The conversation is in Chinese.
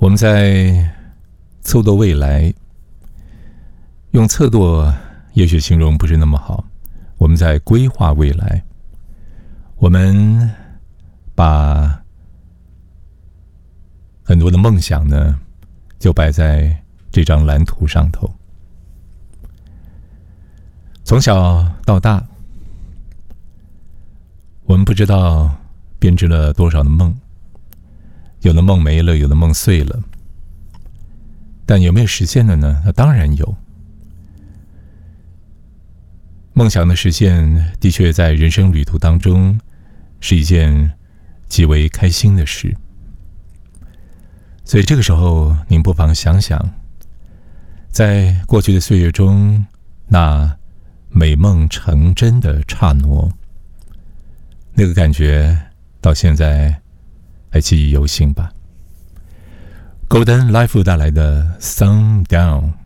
我们在测度未来，用测度也许形容不是那么好。我们在规划未来，我们把很多的梦想呢，就摆在这张蓝图上头。从小到大，我们不知道编织了多少的梦，有的梦没了，有的梦碎了，但有没有实现的呢？那当然有。梦想的实现的确在人生旅途当中是一件极为开心的事，所以这个时候您不妨想想，在过去的岁月中那美梦成真的刹那，那个感觉到现在还记忆犹新吧。Golden Life 带来的 Sundown。